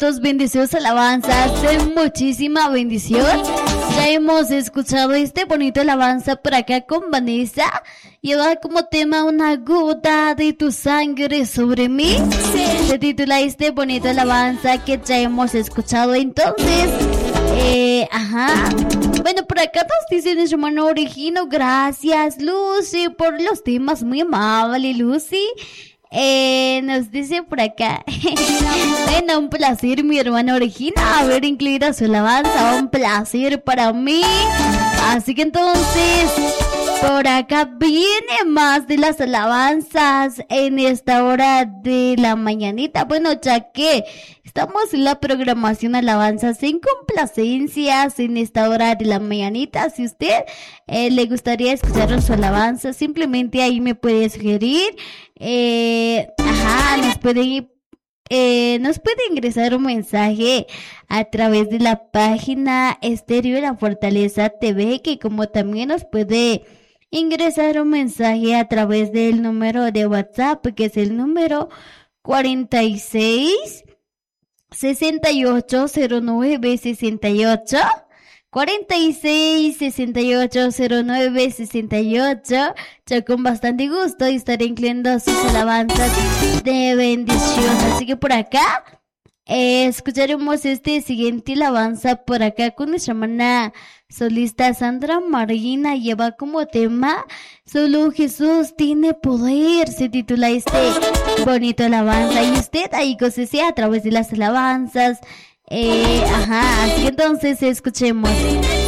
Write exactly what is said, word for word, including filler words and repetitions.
cantos, bendiciones, alabanzas, de muchísima bendición. Ya hemos escuchado este bonito alabanza por acá con Vanessa. Lleva como tema una gota de tu sangre sobre mí. Se titula este bonito alabanza que ya hemos escuchado. Entonces, eh, ajá. Bueno, por acá nos dicen nuestro hermano Origino. Gracias, Lucy, por los temas. Muy amable, Lucy. Eh, nos dice por acá. Bueno, un placer, mi hermana Regina, haber incluido su alabanza. Un placer para mí. Así que entonces, por acá viene más de las alabanzas en esta hora de la mañanita. Bueno, ya que estamos en la programación alabanzas en complacencias en esta hora de la mañanita. Si usted eh, le gustaría escuchar su alabanza, simplemente ahí me puede sugerir. Eh, ajá, nos puede, eh, nos puede ingresar un mensaje a través de la página Estéreo de la Fortaleza T V, que como también nos puede ingresar un mensaje a través del número de WhatsApp, que es el número cuarenta y seis, sesenta y ocho, cero nueve, sesenta y ocho. cuarenta y seis, sesenta y ocho, cero nueve, sesenta y ocho. Yo con bastante gusto estaré incluyendo sus alabanzas de bendición. Así que por acá eh, escucharemos este siguiente alabanza por acá con nuestra hermana solista Sandra Marina. Lleva como tema Solo Jesús tiene poder. Se titula este bonito alabanza. Y usted ahí cosecea a través de las alabanzas. Eh, ajá, así que entonces escuchemos.